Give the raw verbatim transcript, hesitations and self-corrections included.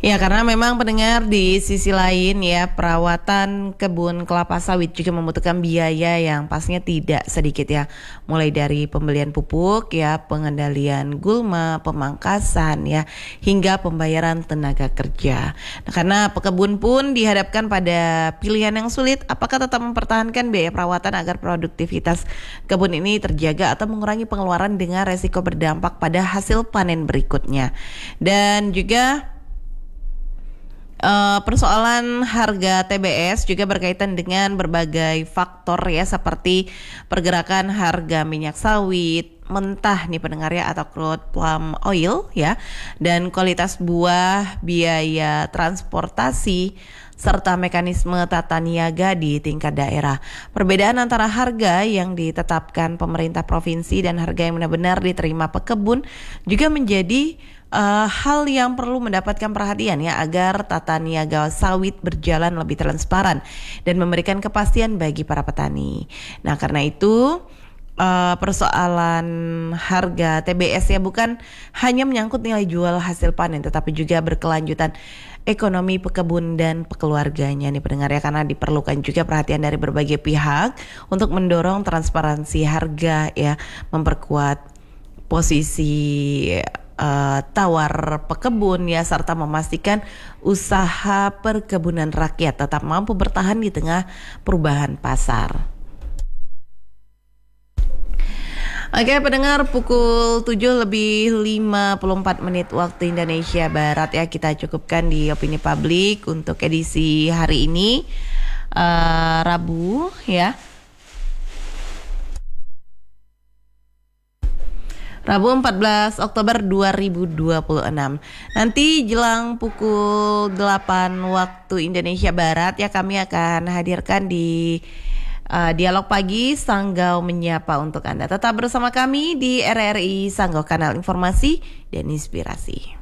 Ya, karena memang pendengar di sisi lain ya, perawatan kebun kelapa sawit juga membutuhkan biaya yang pastinya tidak sedikit ya. Mulai dari pembelian pupuk ya, pengendalian gulma, pemangkasan ya, hingga pembayaran tenaga kerja. Nah, karena pekebun pun dihadapkan pada pilihan yang sulit, apakah tetap mempertahankan biaya perawatan agar produktivitas kebun ini terjaga atau mengurangi pengeluaran dengan resiko berdampak pada hasil panen berikutnya. Dan juga Uh, persoalan harga T B S juga berkaitan dengan berbagai faktor ya, seperti pergerakan harga minyak sawit mentah nih pendengar ya, atau crude palm oil ya, dan kualitas buah, biaya transportasi, serta mekanisme tata niaga di tingkat daerah. Perbedaan antara harga yang ditetapkan pemerintah provinsi dan harga yang benar-benar diterima pekebun juga menjadi Uh, hal yang perlu mendapatkan perhatian ya, agar tata niaga sawit berjalan lebih transparan dan memberikan kepastian bagi para petani. Nah, karena itu uh, persoalan harga T B S ya bukan hanya menyangkut nilai jual hasil panen, tetapi juga berkelanjutan ekonomi pekebun dan keluarganya nih pendengar ya, karena diperlukan juga perhatian dari berbagai pihak untuk mendorong transparansi harga ya, memperkuat posisi Uh, tawar pekebun ya, serta memastikan usaha perkebunan rakyat tetap mampu bertahan di tengah perubahan pasar. Oke pendengar, pukul tujuh lebih lima puluh empat menit waktu Indonesia Barat ya, kita cukupkan di opini publik untuk edisi hari ini, uh, Rabu ya, Rabu empat belas Oktober dua ribu dua puluh enam. Nanti jelang pukul delapan waktu Indonesia Barat ya, kami akan hadirkan di uh, Dialog Pagi Sanggau Menyapa untuk Anda. Tetap bersama kami di R R I Sanggau, kanal informasi dan inspirasi.